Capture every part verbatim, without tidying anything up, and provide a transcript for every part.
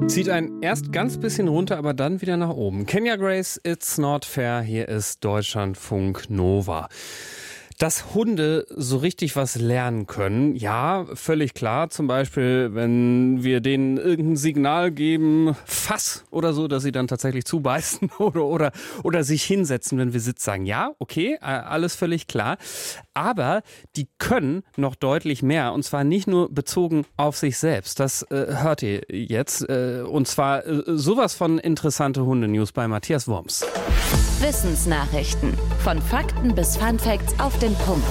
Zieht einen erst ganz bisschen runter, aber dann wieder nach oben. Kenya Grace, It's Not Fair. Hier ist Deutschlandfunk Nova. Dass Hunde so richtig was lernen können, ja, völlig klar. Zum Beispiel, wenn wir denen irgendein Signal geben, Fass oder so, dass sie dann tatsächlich zubeißen oder, oder, oder sich hinsetzen, wenn wir Sitz sagen. Ja, okay, alles völlig klar. Aber die können noch deutlich mehr, und zwar nicht nur bezogen auf sich selbst. Das äh, hört ihr jetzt. Äh, und zwar äh, sowas von interessante Hunde-News bei Matthias Worms. Wissensnachrichten. Von Fakten bis Funfacts auf den Punkt.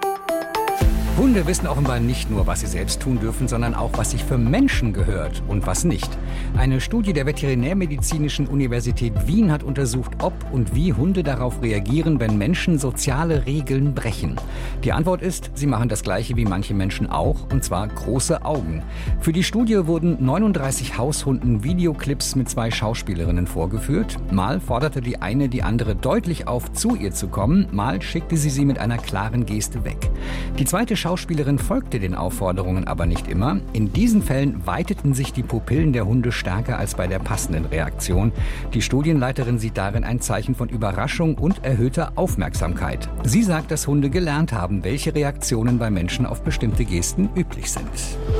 Hunde wissen offenbar nicht nur, was sie selbst tun dürfen, sondern auch, was sich für Menschen gehört und was nicht. Eine Studie der Veterinärmedizinischen Universität Wien hat untersucht, ob und wie Hunde darauf reagieren, wenn Menschen soziale Regeln brechen. Die Antwort ist, sie machen das Gleiche wie manche Menschen auch, und zwar große Augen. Für die Studie wurden neununddreißig Haushunden Videoclips mit zwei Schauspielerinnen vorgeführt. Mal forderte die eine die andere deutlich auf, zu ihr zu kommen, mal schickte sie sie mit einer klaren Geste weg. Die zweite Schauspielerin folgte den Aufforderungen aber nicht immer. In diesen Fällen weiteten sich die Pupillen der Hunde stärker als bei der passenden Reaktion. Die Studienleiterin sieht darin ein Zeichen von Überraschung und erhöhter Aufmerksamkeit. Sie sagt, dass Hunde gelernt haben, welche Reaktionen bei Menschen auf bestimmte Gesten üblich sind.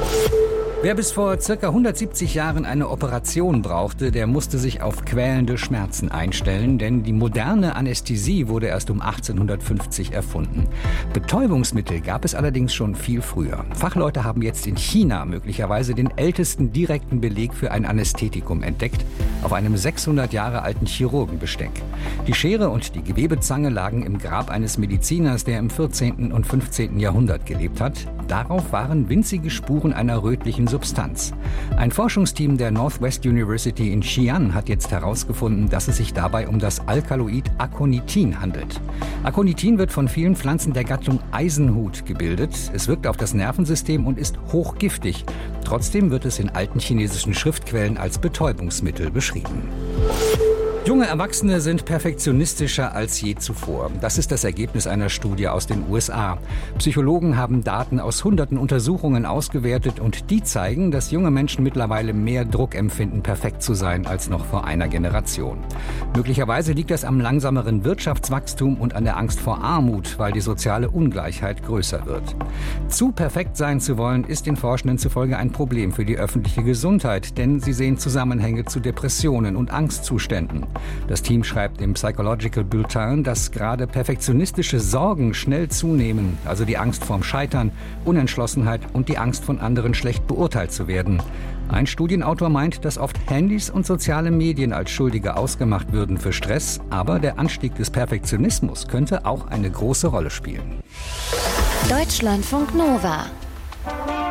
Wer bis vor circa hundertsiebzig Jahren eine Operation brauchte, der musste sich auf quälende Schmerzen einstellen, denn die moderne Anästhesie wurde erst um achtzehnhundertfünfzig erfunden. Betäubungsmittel gab es allerdings schon viel früher. Fachleute haben jetzt in China möglicherweise den ältesten direkten Beleg für ein Anästhetikum entdeckt, auf einem sechshundert Jahre alten Chirurgenbesteck. Die Schere und die Gewebezange lagen im Grab eines Mediziners, der im vierzehnten und fünfzehnten Jahrhundert gelebt hat. Darauf waren winzige Spuren einer rötlichen Substanz. Ein Forschungsteam der Northwest University in Xi'an hat jetzt herausgefunden, dass es sich dabei um das Alkaloid Aconitin handelt. Aconitin wird von vielen Pflanzen der Gattung Eisenhut gebildet. Es wirkt auf das Nervensystem und ist hochgiftig. Trotzdem wird es in alten chinesischen Schriftquellen als Betäubungsmittel beschrieben. Junge Erwachsene sind perfektionistischer als je zuvor. Das ist das Ergebnis einer Studie aus den U S A. Psychologen haben Daten aus hunderten Untersuchungen ausgewertet und die zeigen, dass junge Menschen mittlerweile mehr Druck empfinden, perfekt zu sein, als noch vor einer Generation. Möglicherweise liegt das am langsameren Wirtschaftswachstum und an der Angst vor Armut, weil die soziale Ungleichheit größer wird. Zu perfekt sein zu wollen, ist den Forschenden zufolge ein Problem für die öffentliche Gesundheit, denn sie sehen Zusammenhänge zu Depressionen und Angstzuständen. Das Team schreibt im Psychological Bulletin, dass gerade perfektionistische Sorgen schnell zunehmen, also die Angst vorm Scheitern, Unentschlossenheit und die Angst, von anderen schlecht beurteilt zu werden. Ein Studienautor meint, dass oft Handys und soziale Medien als Schuldige ausgemacht würden für Stress, aber der Anstieg des Perfektionismus könnte auch eine große Rolle spielen. Deutschlandfunk Nova.